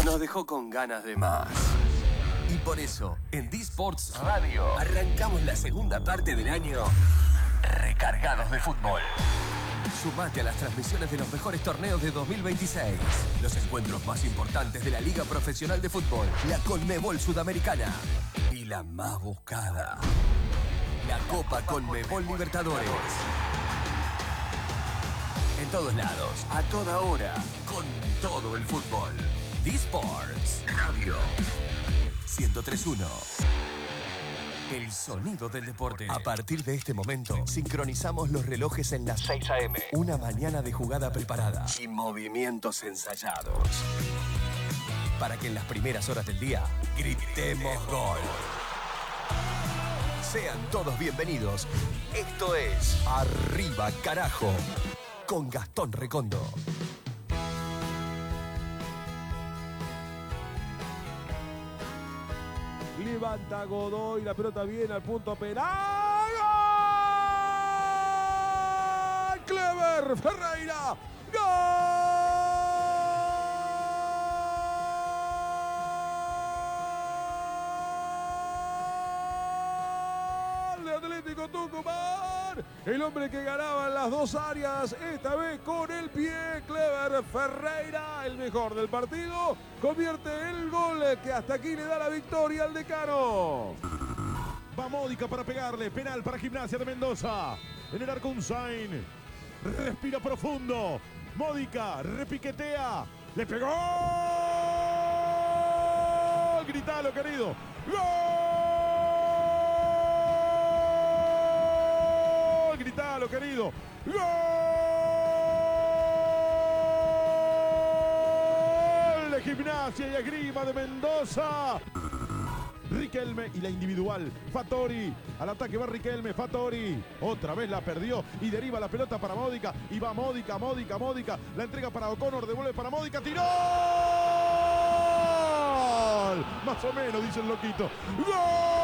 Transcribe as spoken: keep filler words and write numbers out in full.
nos dejó con ganas de más. Y por eso, en D-Sports Radio, arrancamos la segunda parte del año recargados de fútbol. Sumate a las transmisiones de los mejores torneos de dos mil veintiséis. Los encuentros más importantes de la Liga Profesional de Fútbol, la Conmebol Sudamericana y la más buscada, la Copa Conmebol Libertadores. En todos lados, a toda hora, con todo el fútbol. D-Sports Radio ciento tres punto uno. El sonido del deporte. A partir de este momento, sincronizamos los relojes en las seis a eme. Una mañana de jugada preparada y movimientos ensayados, para que en las primeras horas del día gritemos gol. Sean todos bienvenidos. Esto es Arriba Carajo, con Gastón Recondo. Levanta Godoy, la pelota viene al punto penal. ¡Gol! Clever Ferreira. ¡Gol! De Atlético Tucumán. El hombre que ganaba en las dos áreas, esta vez con el pie. Clever Ferreira, el mejor del partido, convierte el gol que hasta aquí le da la victoria al Decano. Va Módica para pegarle, penal para Gimnasia de Mendoza. En el arco Unzain, respira profundo. Módica, repiquetea, le pegó. Gritalo, querido. ¡Gol! Gritalo, querido. ¡Gol! De Gimnasia y Esgrima de Mendoza. Riquelme y la individual. Fattori. Al ataque va Riquelme. Fattori. Otra vez la perdió y deriva la pelota para Módica. Y va Módica, Módica, Módica. La entrega para O'Connor. Devuelve para Módica. ¡Tiró! Más o menos, dice el loquito. ¡Gol!